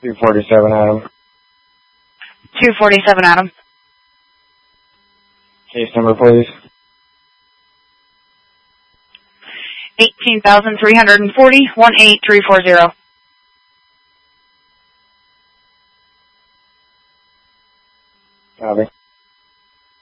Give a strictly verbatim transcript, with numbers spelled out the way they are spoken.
two forty-seven, Adam. two forty-seven, Adam. Case number, please. eighteen thousand three hundred forty, one eight three four zero. Copy.